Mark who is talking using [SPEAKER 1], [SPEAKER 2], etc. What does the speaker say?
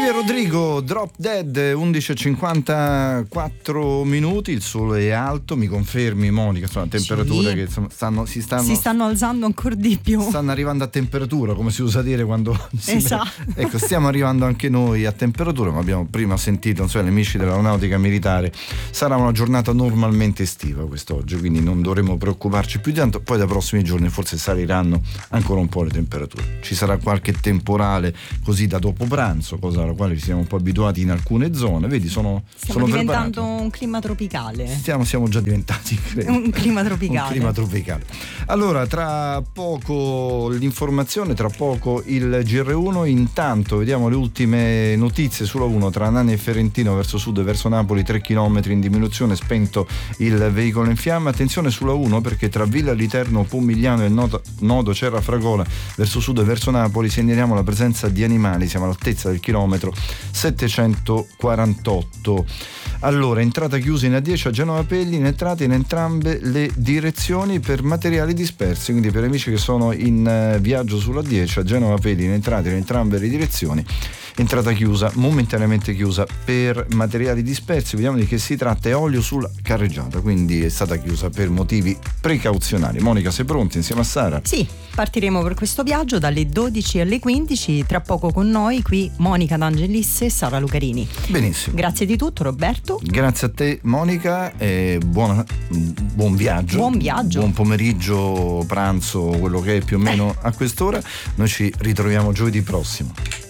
[SPEAKER 1] Olivia Rodrigo, Drop Dead, 11:54 minuti, il sole è alto, mi confermi Monica, sono temperature
[SPEAKER 2] Sì.
[SPEAKER 1] che insomma, si
[SPEAKER 2] stanno alzando ancora di più.
[SPEAKER 1] Stanno arrivando a temperatura, come si usa dire quando
[SPEAKER 2] esatto.
[SPEAKER 1] Ecco, stiamo arrivando anche noi a temperatura, ma abbiamo prima sentito, gli amici dell'aeronautica militare, sarà una giornata normalmente estiva quest'oggi, quindi non dovremo preoccuparci più di tanto, poi dai prossimi giorni forse saliranno ancora un po' le temperature. Ci sarà qualche temporale così da dopo pranzo, cosa alla quale ci siamo un po' abituati in alcune zone, vedi,
[SPEAKER 2] stiamo diventando
[SPEAKER 1] preparato.
[SPEAKER 2] un clima tropicale.
[SPEAKER 1] Siamo già diventati, credo,
[SPEAKER 2] un clima tropicale.
[SPEAKER 1] Un clima tropicale. Allora, tra poco l'informazione, tra poco il GR1, intanto vediamo le ultime notizie sulla 1 tra Nani e Ferentino verso sud e verso Napoli, 3 km in diminuzione, spento il veicolo in fiamme. Attenzione sulla 1 perché tra Villa Literno, Pomigliano e nodo Cerra Fragola verso sud e verso Napoli segnaliamo la presenza di animali, siamo all'altezza del chilometro 748. Allora, entrata chiusa in A10 a Genova Pelli, in entrata in entrambe le direzioni per materiali dispersi, quindi per amici che sono in viaggio sulla 10 a Genova Pelli, in entrata in entrambe le direzioni, entrata chiusa, momentaneamente chiusa per materiali dispersi. Vediamo di che si tratta, è olio sulla carreggiata, quindi è stata chiusa per motivi precauzionali. Monica, sei pronta insieme a Sara?
[SPEAKER 2] Sì, partiremo per questo viaggio dalle 12 alle 15, tra poco con noi qui Monica D'Angelis e Sara Lucarini.
[SPEAKER 1] Benissimo.
[SPEAKER 2] Grazie di tutto, Roberto.
[SPEAKER 1] Grazie a te Monica e buon viaggio.
[SPEAKER 2] Buon viaggio.
[SPEAKER 1] Buon pomeriggio, pranzo, quello che è più o meno a quest'ora. Noi ci ritroviamo giovedì prossimo.